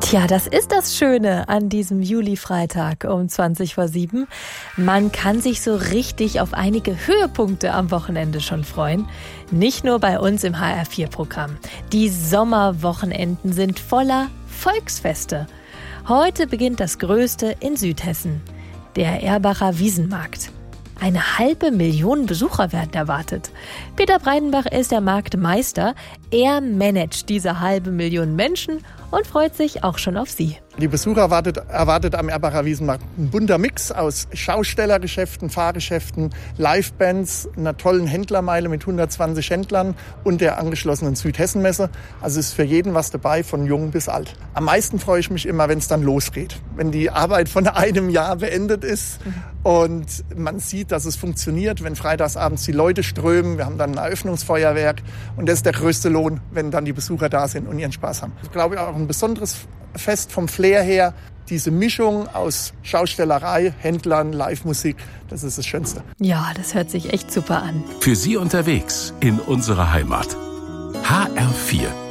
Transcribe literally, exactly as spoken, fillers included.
Tja, das ist das Schöne an diesem Juli-Freitag um zwanzig vor sieben. Man kann sich so richtig auf einige Höhepunkte am Wochenende schon freuen. Nicht nur bei uns im H R vier Programm. Die Sommerwochenenden sind voller Volksfeste. Heute beginnt das größte in Südhessen, der Erbacher Wiesenmarkt. Eine halbe Million Besucher werden erwartet. Peter Breidenbach ist der Marktmeister. Er managt diese halbe Million Menschen und freut sich auch schon auf sie. Die Besucher erwartet, erwartet am Erbacher Wiesenmarkt ein bunter Mix aus Schaustellergeschäften, Fahrgeschäften, Livebands, einer tollen Händlermeile mit hundertzwanzig Händlern und der angeschlossenen Südhessenmesse. Also ist für jeden was dabei, von jung bis alt. Am meisten freue ich mich immer, wenn es dann losgeht. Wenn die Arbeit von einem Jahr beendet ist und man sieht, dass es funktioniert, wenn freitagsabends die Leute strömen. Wir haben dann ein Eröffnungsfeuerwerk und das ist der größte Lohn, wenn dann die Besucher da sind und ihren Spaß haben. Ich glaube auch ein besonderes Fest vom Flair her, diese Mischung aus Schaustellerei, Händlern, Live-Musik, das ist das Schönste. Ja, das hört sich echt super an. Für Sie unterwegs in unserer Heimat. H R vier